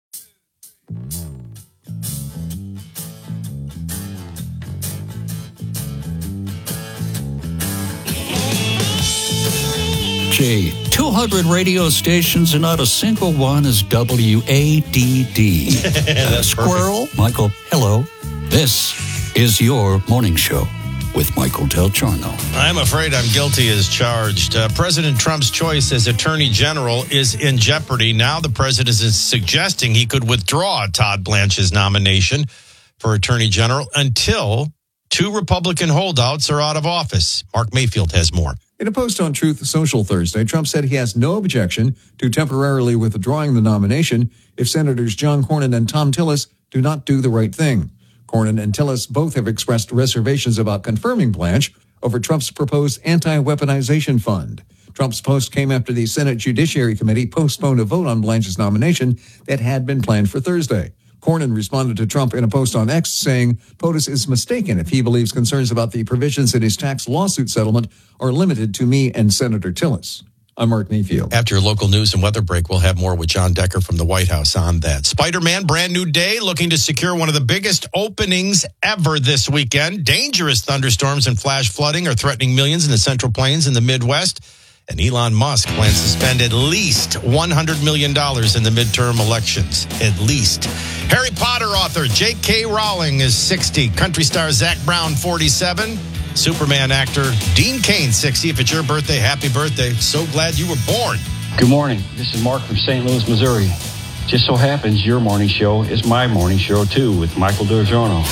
S16: Gee, two hundred radio stations and not a single one is W A D D. Squirrel? Michael, hello. This is your morning show with Michael Del Giorno.
S18: I'm afraid I'm guilty as charged. Uh, President Trump's choice as Attorney General is in jeopardy. Now the president is suggesting he could withdraw Todd Blanche's nomination for Attorney General until two Republican holdouts are out of office. Mark Mayfield has more.
S25: In a post on Truth Social Thursday, Trump said he has no objection to temporarily withdrawing the nomination if Senators John Cornyn and Thom Tillis do not do the right thing. Cornyn and Tillis both have expressed reservations about confirming Blanche over Trump's proposed anti-weaponization fund. Trump's post came after the Senate Judiciary Committee postponed a vote on Blanche's nomination that had been planned for Thursday. Cornyn responded to Trump in a post on X saying POTUS is mistaken if he believes concerns about the provisions in his tax lawsuit settlement are limited to me and Senator Tillis. I'm Mark Mayfield.
S18: After your local news and weather break, we'll have more with John Decker from the White House on that. Spider-Man Brand New Day looking to secure one of the biggest openings ever this weekend. Dangerous thunderstorms and flash flooding are threatening millions in the Central Plains and the Midwest. And Elon Musk plans to spend at least one hundred million dollars in the midterm elections. At least. Harry Potter author J K Rowling is sixty. Country star Zac Brown, forty-seven. Superman actor Dean Cain, sixty. If it's your birthday, happy birthday. So glad you were born.
S26: Good morning. This is Mark from Saint Louis, Missouri. Just so happens your morning show is my morning show, too, with Michael Del Giorno.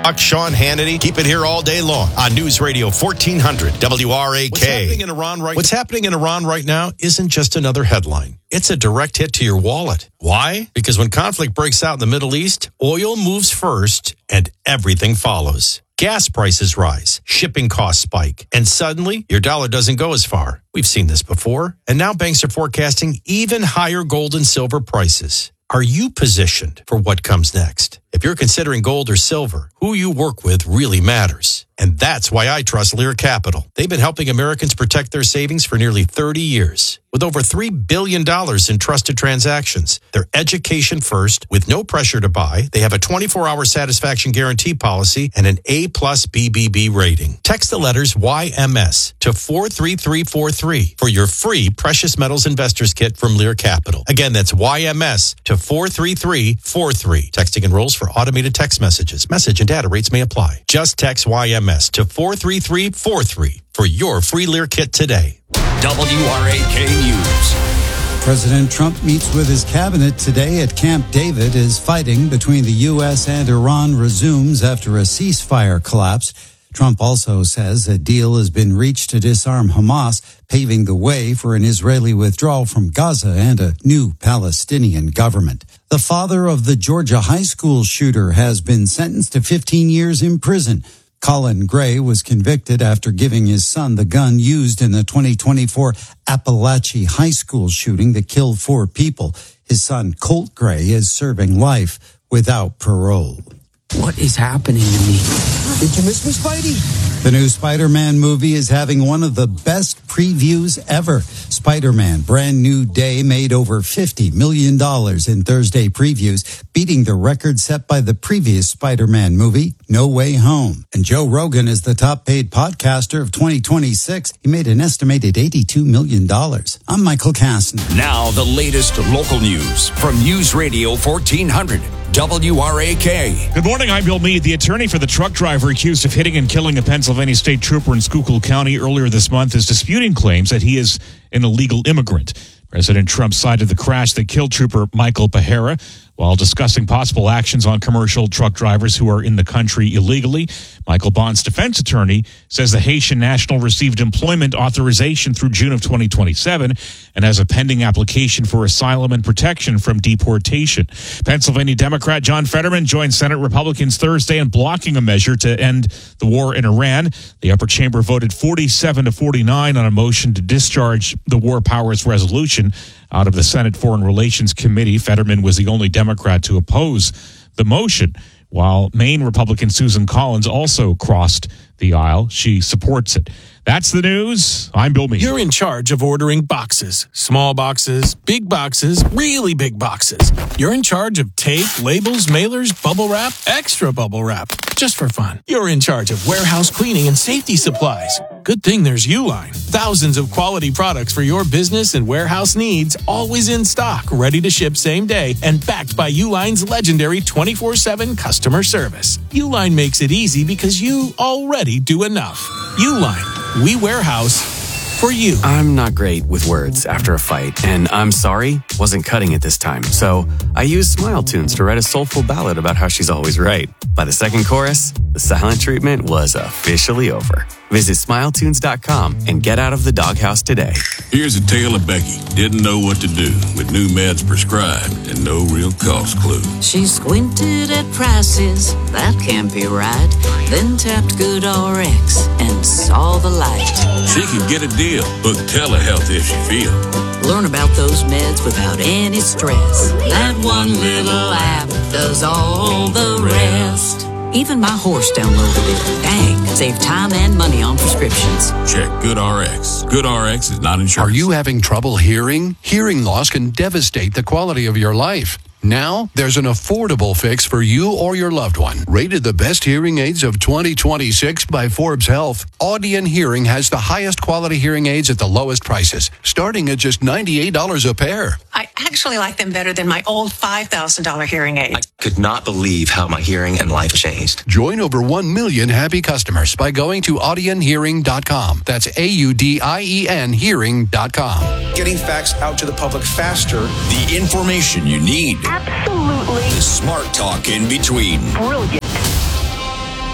S18: Sean Hannity. Keep it here all day long on News Radio fourteen hundred W R A K. What's happening in Iran right, What's happening in Iran right now isn't just another headline. It's a direct hit to your wallet. Why? Because when conflict breaks out in the Middle East, oil moves first and everything follows. Gas prices rise, shipping costs spike, and suddenly your dollar doesn't go as far. We've seen this before, and now banks are forecasting even higher gold and silver prices. Are you positioned for what comes next? If you're considering gold or silver, who you work with really matters. And that's why I trust Lear Capital. They've been helping Americans protect their savings for nearly thirty years. With over three billion dollars in trusted transactions, they're education first with no pressure to buy. They have a twenty-four hour satisfaction guarantee policy and an A plus B B B rating. Text the letters Y M S to four three three four three for your free Precious Metals Investors Kit from Lear Capital. Again, that's Y M S to four three three four three. Texting enrolls for automated text messages. Message and data rates may apply. Just text Y M S to four three three four three for your free Lear Kit today.
S12: W R A K News.
S1: President Trump meets with his cabinet today at Camp David as fighting between the U S and Iran resumes after a ceasefire collapse. Trump also says a deal has been reached to disarm Hamas, paving the way for an Israeli withdrawal from Gaza and a new Palestinian government. The father of the Georgia high school shooter has been sentenced to fifteen years in prison. Colin Gray was convicted after giving his son the gun used in the twenty twenty-four Appalachia High School shooting that killed four people. His son, Colt Gray, is serving life without parole.
S7: What is happening to me? Did you miss me, Spidey?
S1: The new Spider-Man movie is having one of the best previews ever. Spider-Man Brand New Day made over fifty million dollars in Thursday previews, beating the record set by the previous Spider-Man movie, No Way Home. And Joe Rogan is the top-paid podcaster of twenty twenty-six. He made an estimated eighty-two million dollars. I'm Michael Caston.
S12: Now the latest local news from News Radio fourteen hundred. W R A K.
S5: Good morning, I'm Bill Meade. The attorney for the truck driver accused of hitting and killing a Pennsylvania state trooper in Schuylkill County earlier this month is disputing claims that he is an illegal immigrant. President Trump cited the crash that killed Trooper Michael Pahara while discussing possible actions on commercial truck drivers who are in the country illegally. Michael Bond's defense attorney says the Haitian national received employment authorization through June of twenty twenty-seven and has a pending application for asylum and protection from deportation. Pennsylvania Democrat John Fetterman joined Senate Republicans Thursday in blocking a measure to end the war in Iran. The upper chamber voted forty-seven to forty-nine on a motion to discharge the War Powers Resolution out of the Senate Foreign Relations Committee. Fetterman was the only Democrat to oppose the motion, while Maine Republican Susan Collins also crossed the aisle. She supports it. That's the news. I'm Bill Meade.
S15: You're in charge of ordering boxes. Small boxes, big boxes, really big boxes. You're in charge of tape, labels, mailers, bubble wrap, extra bubble wrap. Just for fun. You're in charge of warehouse cleaning and safety supplies. Good thing there's Uline. Thousands of quality products for your business and warehouse needs, always in stock, ready to ship same day, and backed by Uline's legendary twenty-four seven customer service. Uline makes it easy because you already do enough. Uline, we warehouse for you.
S19: I'm not great with words after a fight, and I'm sorry, wasn't cutting it this time. So I used Smile Tunes to write a soulful ballad about how she's always right. By the second chorus, the silent treatment was officially over. Visit smile tunes dot com and get out of the doghouse today.
S20: Here's a tale of Becky. Didn't know what to do with new meds prescribed and no real cost clue.
S22: She squinted at prices, that can't be right. Then tapped Good R X and saw the light.
S20: She could get a deal. Book telehealth if she feels.
S22: Learn about those meds without any stress. That one little app does all the rest. Even my horse downloaded it. Dang, save time and money on prescriptions.
S20: Check Good R X. Good R X is not insurance.
S27: Are you having trouble hearing? Hearing loss can devastate the quality of your life. Now, there's an affordable fix for you or your loved one. Rated the best hearing aids of twenty twenty-six by Forbes Health, Audion Hearing has the highest quality hearing aids at the lowest prices, starting at just ninety-eight dollars a pair.
S28: I actually like them better than my old five thousand dollars hearing aid.
S29: I could not believe how my hearing and life changed.
S27: Join over one million happy customers by going to audion hearing dot com. That's A U D I E N hearing dot com.
S30: Getting facts out to the public faster.
S12: The information you need.
S28: Absolutely.
S12: The smart talk in between.
S28: Brilliant.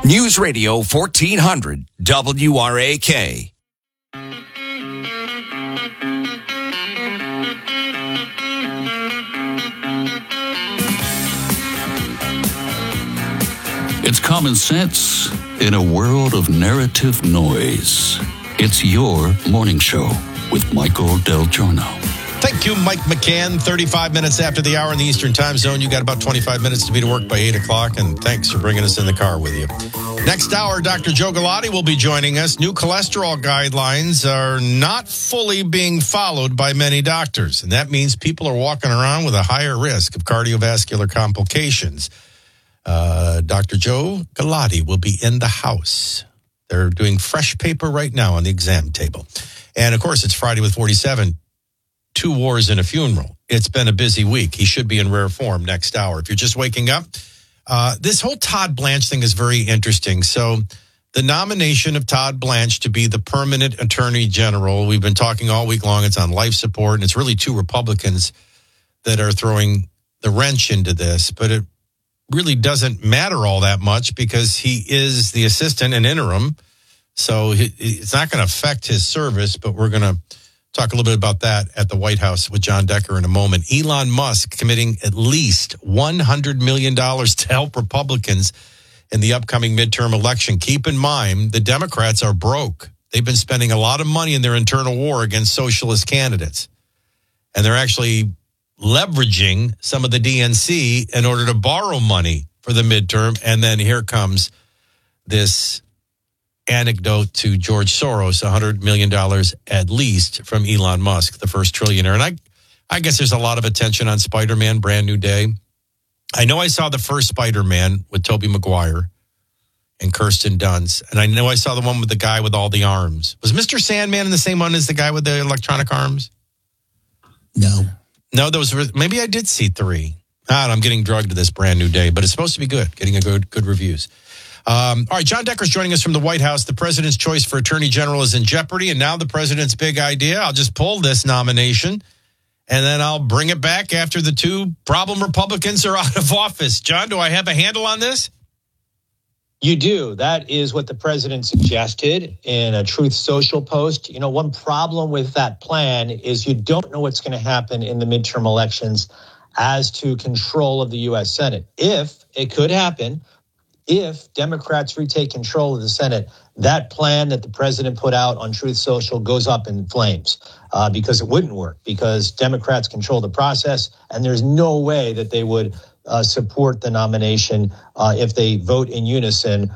S12: News Radio fourteen hundred W R A K.
S27: It's common sense in a world of narrative noise. It's your morning show with Michael Del Giorno.
S18: Thank you, Mike McCann. thirty-five minutes after the hour in the Eastern Time Zone. You got about twenty-five minutes to be to work by eight o'clock, and thanks for bringing us in the car with you. Next hour, Doctor Joe Galati will be joining us. New cholesterol guidelines are not fully being followed by many doctors, and that means people are walking around with a higher risk of cardiovascular complications. Uh, Doctor Joe Galati will be in the house. They're doing fresh paper right now on the exam table. And, of course, it's Friday with forty-seven. Two wars and a funeral. It's been a busy week. He should be in rare form next hour. If you're just waking up, uh, this whole Todd Blanche thing is very interesting. So the nomination of Todd Blanche to be the permanent attorney general, we've been talking all week long. It's on life support, and it's really two Republicans that are throwing the wrench into this. But it really doesn't matter all that much because he is the assistant and interim. So he, it's not going to affect his service, but we're going to talk a little bit about that at the White House with John Decker in a moment. Elon Musk committing at least one hundred million dollars to help Republicans in the upcoming midterm election. Keep in mind, the Democrats are broke. They've been spending a lot of money in their internal war against socialist candidates. And they're actually leveraging some of the D N C in order to borrow money for the midterm. And then here comes this anecdote to George Soros, one hundred million dollars at least from Elon Musk, the first trillionaire. And I, I guess there's a lot of attention on Spider-Man, Brand New Day. I know I saw the first Spider-Man with Tobey Maguire and Kirsten Dunst. And I know I saw the one with the guy with all the arms. Was Mister Sandman in the same one as the guy with the electronic arms?
S3: No.
S18: No, those were, maybe I did see three. Ah, I'm getting drugged to this Brand New Day, but it's supposed to be good, getting a good good reviews. Um, all right, John Decker's joining us from the White House. The president's choice for attorney general is in jeopardy, and now the president's big idea. I'll just pull this nomination, and then I'll bring it back after the two problem Republicans are out of office. John, do I have a handle on this?
S4: You do. That is what the president suggested in a Truth Social post. You know, one problem with that plan is you don't know what's going to happen in the midterm elections as to control of the U S Senate. If it could happen, if Democrats retake control of the Senate, that plan that the president put out on Truth Social goes up in flames uh, because it wouldn't work, because Democrats control the process, and there's no way that they would uh, support the nomination uh, if they vote in unison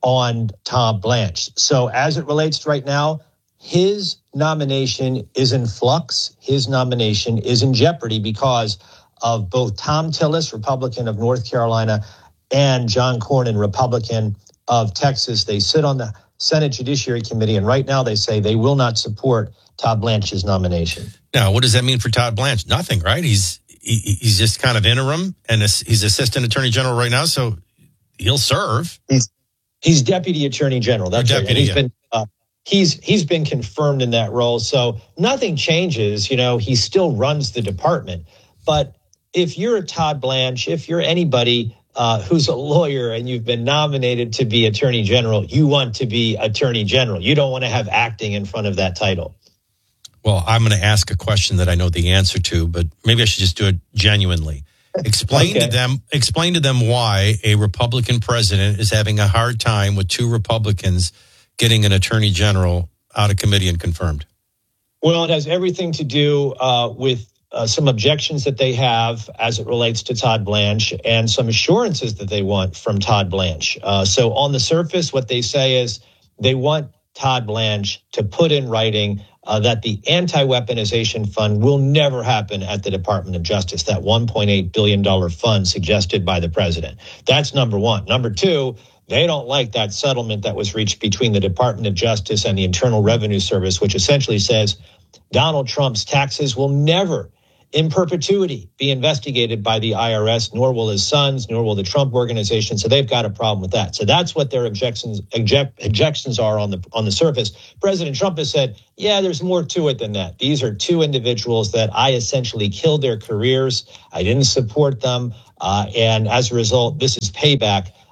S4: on Tom Blanche. So as it relates to right now, his nomination is in flux. His nomination is in jeopardy because of both Tom Tillis, Republican of North Carolina, and John Cornyn, Republican of Texas. They sit on the Senate Judiciary Committee, and right now they say they will not support Todd Blanche's nomination.
S18: Now, what does that mean for Todd Blanche? Nothing, right? He's he, he's just kind of interim, and he's assistant attorney general right now, so he'll serve.
S4: He's he's deputy attorney general. That's
S18: deputy,
S4: right. He's
S18: yeah.
S4: been uh, he's he's been confirmed in that role, so nothing changes. You know, he still runs the department, but if you're a Todd Blanche, if you're anybody Uh, who's a lawyer and you've been nominated to be attorney general, you want to be attorney general. You don't want to have acting in front of that title.
S18: Well, I'm going to ask a question that I know the answer to, but maybe I should just do it genuinely. Explain
S4: Okay.
S18: to them, explain to them why a Republican president is having a hard time with two Republicans getting an attorney general out of committee and confirmed.
S4: Well, it has everything to do uh, with Uh, some objections that they have as it relates to Todd Blanche and some assurances that they want from Todd Blanche. Uh, so on the surface, what they say is they want Todd Blanche to put in writing uh, that the anti-weaponization fund will never happen at the Department of Justice, that one point eight billion dollars fund suggested by the president. That's number one. Number two, they don't like that settlement that was reached between the Department of Justice and the Internal Revenue Service, which essentially says Donald Trump's taxes will never in perpetuity be investigated by the I R S, nor will his sons, nor will the Trump organization. So they've got a problem with that. So that's what their objections object, objections are on the on the surface. President Trump has said, yeah, there's more to it than that. These are two individuals that I essentially killed their careers. I didn't support them. Uh, and as a result, this is payback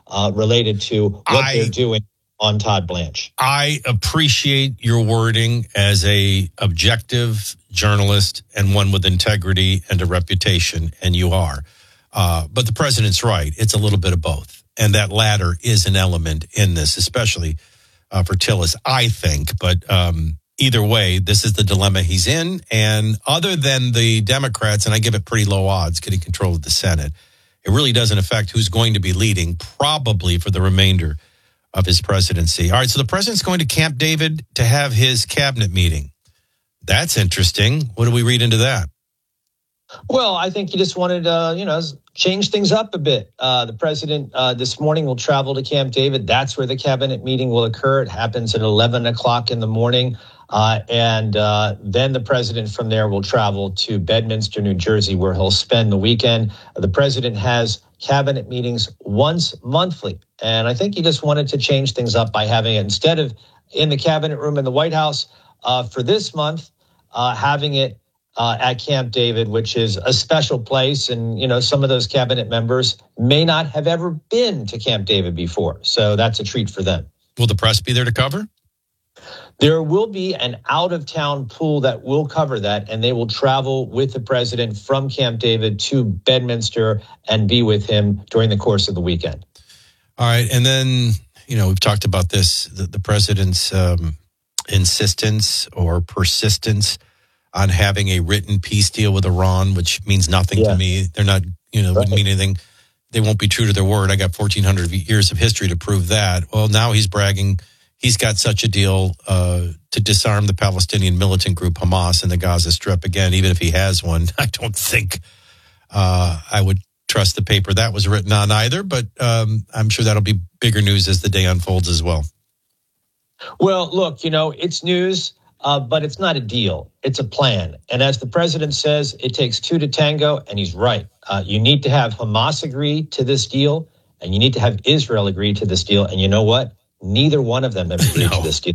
S4: uh, related to what
S18: I,
S4: they're doing on Todd Blanche.
S18: I appreciate your wording as a objective journalist and one with integrity and a reputation, and you are. Uh, but the president's right. It's a little bit of both. And that latter is an element in this, especially uh, for Tillis, I think. But um, either way, this is the dilemma he's in. And other than the Democrats, and I give it pretty low odds, getting control of the Senate, it really doesn't affect who's going to be leading, probably for the remainder of his presidency. All right, so the president's going to Camp David to have his cabinet meeting. That's interesting. What do we read into that?
S4: Well, I think he just wanted to, uh, you know, change things up a bit. Uh, the president uh, this morning will travel to Camp David. That's where the cabinet meeting will occur. It happens at eleven o'clock in the morning. Uh, and uh, then the president from there will travel to Bedminster, New Jersey, where he'll spend the weekend. The president has cabinet meetings once monthly. And I think he just wanted to change things up by having it instead of in the cabinet room in the White House uh, for this month, uh, having it uh, at Camp David, which is a special place. And, you know, some of those cabinet members may not have ever been to Camp David before. So that's a treat for them.
S18: Will the press be there to cover?
S4: There will be an out-of-town pool that will cover that, and they will travel with the president from Camp David to Bedminster and be with him during the course of the weekend.
S18: All right. And then, you know, we've talked about this, the, the president's um, insistence or persistence on having a written peace deal with Iran, which means nothing yeah. to me. They're not, you know, right. wouldn't mean anything. They won't be true to their word. I got fourteen hundred years of history to prove that. Well, now he's bragging he's got such a deal uh, to disarm the Palestinian militant group Hamas in the Gaza Strip. Again, even if he has one, I don't think uh, I would trust the paper that was written on either. But um, I'm sure that'll be bigger news as the day unfolds as well.
S4: Well, look, you know, it's news, uh, but it's not a deal. It's a plan. And as the president says, it takes two to tango, and he's right. Uh, you need to have Hamas agree to this deal, and you need to have Israel agree to this deal. And you know what? Neither one of them have agreed
S18: no.
S4: to this deal.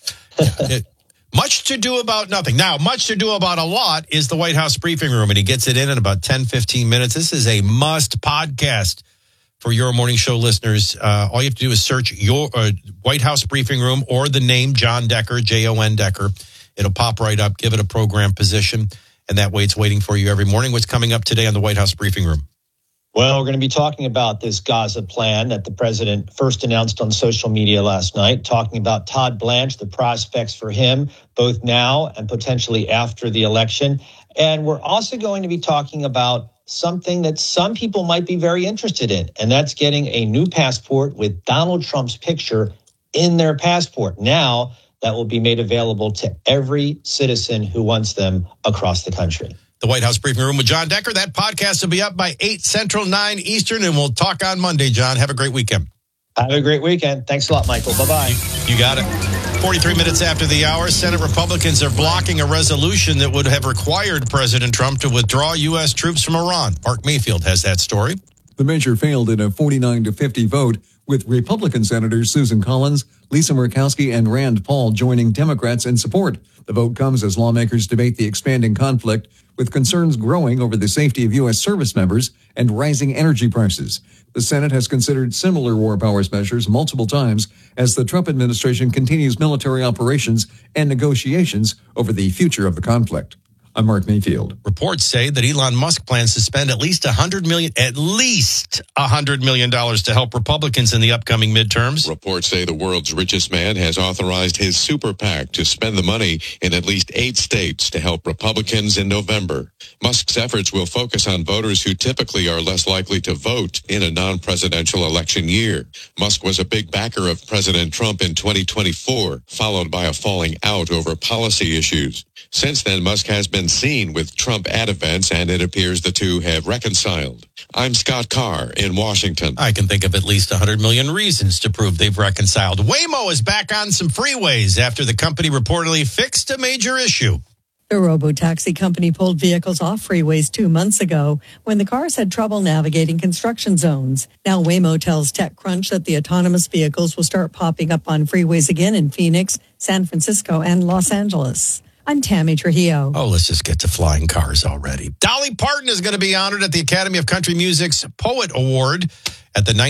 S18: it, much to do about nothing. Now, much to do about a lot is the White House briefing room, and he gets it in in about ten, fifteen minutes. This is a must podcast for your morning show listeners. Uh, all you have to do is search your uh, White House briefing room or the name John Decker, J O N Decker. It'll pop right up. Give it a program position, and that way it's waiting for you every morning. What's coming up today on the White House briefing room?
S4: Well, we're going to be talking about this Gaza plan that the president first announced on social media last night, talking about Todd Blanche, the prospects for him, both now and potentially after the election. And we're also going to be talking about something that some people might be very interested in, and that's getting a new passport with Donald Trump's picture in their passport. Now that will be made available to every citizen who wants them across the country.
S18: The White House briefing room with John Decker. That podcast will be up by eight Central, nine Eastern, and we'll talk on Monday, John. Have a great weekend.
S4: Have a great weekend. Thanks a lot, Michael. Bye-bye.
S18: You got it. forty-three minutes after the hour, Senate Republicans are blocking a resolution that would have required President Trump to withdraw U S troops from Iran. Mark Mayfield has that story.
S25: The measure failed in a forty-nine to fifty vote, with Republican Senators Susan Collins, Lisa Murkowski, and Rand Paul joining Democrats in support. The vote comes as lawmakers debate the expanding conflict, with concerns growing over the safety of U S service members and rising energy prices. The Senate has considered similar war powers measures multiple times as the Trump administration continues military operations and negotiations over the future of the conflict. I'm Mark Mayfield.
S18: Reports say that Elon Musk plans to spend at least one hundred million dollars, at least one hundred million dollars to help Republicans in the upcoming midterms.
S2: Reports say the world's richest man has authorized his super PAC to spend the money in at least eight states to help Republicans in November. Musk's efforts will focus on voters who typically are less likely to vote in a non-presidential election year. Musk was a big backer of President Trump in twenty twenty-four, followed by a falling out over policy issues. Since then, Musk has been seen with Trump at events, and it appears the two have reconciled. I'm Scott Carr in Washington.
S18: I can think of at least one hundred million reasons to prove they've reconciled. Waymo is back on some freeways after the company reportedly fixed a major issue.
S6: The robo-taxi company pulled vehicles off freeways two months ago when the cars had trouble navigating construction zones. Now Waymo tells TechCrunch that the autonomous vehicles will start popping up on freeways again in Phoenix, San Francisco, and Los Angeles. I'm Tammy Trujillo.
S18: Oh, let's just get to flying cars already. Dolly Parton is going to be honored at the Academy of Country Music's Poet Award at the